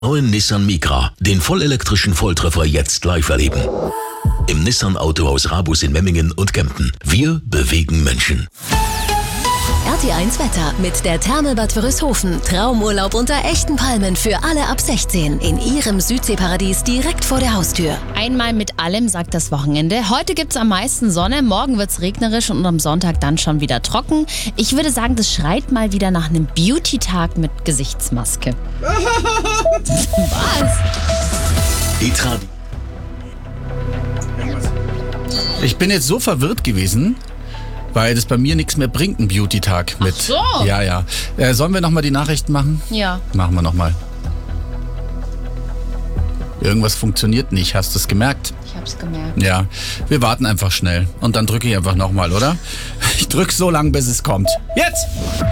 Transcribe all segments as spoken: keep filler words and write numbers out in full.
Neuen Nissan Micra, den vollelektrischen Volltreffer jetzt live erleben. Im Nissan Autohaus Rabus in Memmingen und Kempten. Wir bewegen Menschen. R T eins Wetter mit der Therme Bad Wörishofen. Traumurlaub unter echten Palmen für alle ab sechzehn in ihrem Südseeparadies direkt vor der Haustür. Einmal mit allem, sagt das Wochenende. Heute gibt's am meisten Sonne, morgen wird's regnerisch und am Sonntag dann schon wieder trocken. Ich würde sagen, das schreit mal wieder nach einem Beauty-Tag mit Gesichtsmaske. Was? Die Tra- Ich bin jetzt so verwirrt gewesen, weil das bei mir nichts mehr bringt, ein Beauty-Tag mit. Ach so. Ja, ja. Äh, sollen wir nochmal die Nachrichten machen? Ja. Machen wir nochmal. Irgendwas funktioniert nicht, hast du es gemerkt? Ich hab's gemerkt. Ja, wir warten einfach schnell. Und dann drücke ich einfach nochmal, oder? Ich drücke so lange, bis es kommt. Jetzt!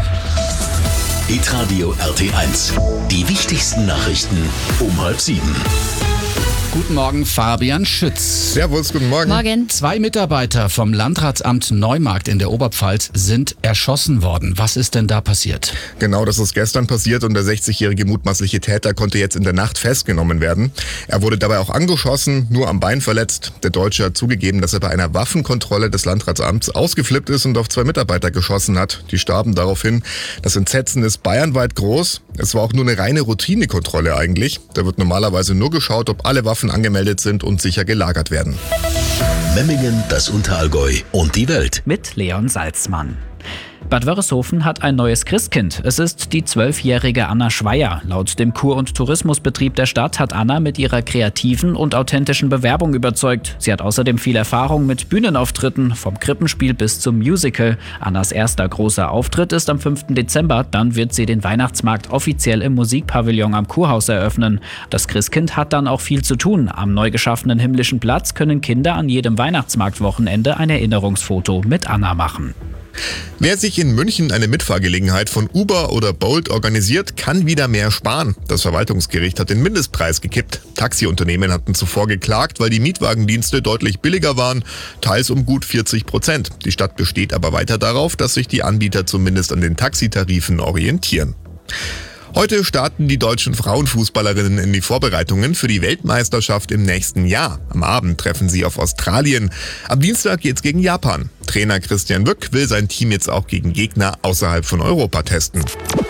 Hitradio R T eins. Die wichtigsten Nachrichten um halb sieben. Guten Morgen, Fabian Schütz. Servus, guten Morgen. Morgen. Zwei Mitarbeiter vom Landratsamt Neumarkt in der Oberpfalz sind erschossen worden. Was ist denn da passiert? Genau, das ist gestern passiert und der sechzigjährige mutmaßliche Täter konnte jetzt in der Nacht festgenommen werden. Er wurde dabei auch angeschossen, nur am Bein verletzt. Der Deutsche hat zugegeben, dass er bei einer Waffenkontrolle des Landratsamts ausgeflippt ist und auf zwei Mitarbeiter geschossen hat. Die starben daraufhin. Das Entsetzen ist bayernweit groß. Es war auch nur eine reine Routinekontrolle eigentlich. Da wird normalerweise nur geschaut, ob alle Waffen angemeldet sind und sicher gelagert werden. Memmingen, das Unterallgäu und die Welt. Mit Leon Salzmann. Bad Wörishofen hat ein neues Christkind. Es ist die zwölfjährige Anna Schweier. Laut dem Kur- und Tourismusbetrieb der Stadt hat Anna mit ihrer kreativen und authentischen Bewerbung überzeugt. Sie hat außerdem viel Erfahrung mit Bühnenauftritten, vom Krippenspiel bis zum Musical. Annas erster großer Auftritt ist am fünften Dezember. Dann wird sie den Weihnachtsmarkt offiziell im Musikpavillon am Kurhaus eröffnen. Das Christkind hat dann auch viel zu tun. Am neu geschaffenen himmlischen Platz können Kinder an jedem Weihnachtsmarktwochenende ein Erinnerungsfoto mit Anna machen. Wer sich in München eine Mitfahrgelegenheit von Uber oder Bolt organisiert, kann wieder mehr sparen. Das Verwaltungsgericht hat den Mindestpreis gekippt. Taxiunternehmen hatten zuvor geklagt, weil die Mietwagendienste deutlich billiger waren, teils um gut vierzig Prozent. Die Stadt besteht aber weiter darauf, dass sich die Anbieter zumindest an den Taxitarifen orientieren. Heute starten die deutschen Frauenfußballerinnen in die Vorbereitungen für die Weltmeisterschaft im nächsten Jahr. Am Abend treffen sie auf Australien. Am Dienstag geht's gegen Japan. Trainer Christian Wück will sein Team jetzt auch gegen Gegner außerhalb von Europa testen.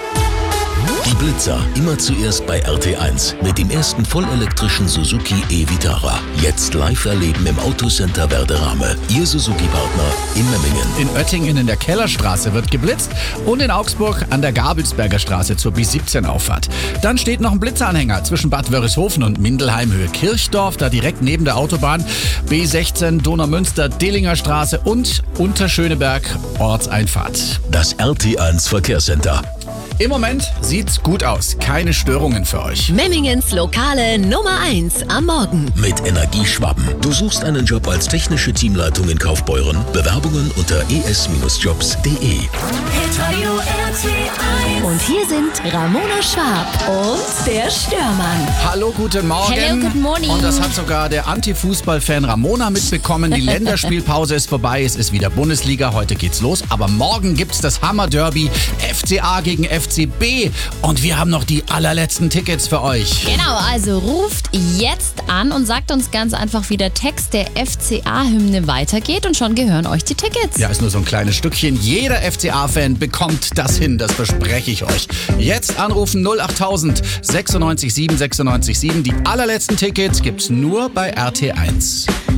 Die Blitzer, immer zuerst bei R T eins mit dem ersten vollelektrischen Suzuki e-Vitara. Jetzt live erleben im Autocenter Werderame. Ihr Suzuki-Partner in Memmingen. In Oettingen in der Kellerstraße wird geblitzt und in Augsburg an der Gabelsberger Straße zur B siebzehn Auffahrt. Dann steht noch ein Blitzanhänger zwischen Bad Wörishofen und Mindelheim Höhe Kirchdorf, da direkt neben der Autobahn. B sechzehn Donaumünster Dillinger Straße und Unterschöneberg Ortseinfahrt. Das R T eins Verkehrscenter. Im Moment sieht's gut aus. Keine Störungen für euch. Memmingens lokale Nummer eins am Morgen. Mit Energieschwaben. Du suchst einen Job als technische Teamleitung in Kaufbeuren? Bewerbungen unter e s Jobs punkt de. Und hier sind Ramona Schwab und der Störmann. Hallo, guten Morgen. Hello, good morning. Und das hat sogar der Anti-Fußball-Fan Ramona mitbekommen. Die Länderspielpause ist vorbei. Es ist wieder Bundesliga. Heute geht's los. Aber morgen gibt's das Hammer-Derby. F C A gegen F C B. Und wir haben noch die allerletzten Tickets für euch. Genau, also ruft jetzt an und sagt uns ganz einfach, wie der Text der F C A-Hymne weitergeht und schon gehören euch die Tickets. Ja, ist nur so ein kleines Stückchen. Jeder F C A-Fan bekommt das hin. Das verspreche ich euch. Jetzt anrufen null achttausend sechsundneunzig sieben sechsundneunzig sieben. Die allerletzten Tickets gibt's nur bei R T eins.